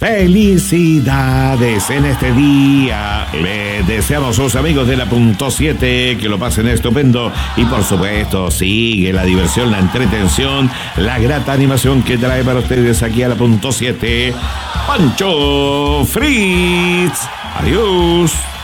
Felicidades en este día. Le deseamos a sus amigos de la Punto 7 que lo pasen estupendo. Y por supuesto, sigue la diversión, la entretención, la grata animación que trae para ustedes aquí a la Punto 7 Pancho Fritz. Adiós.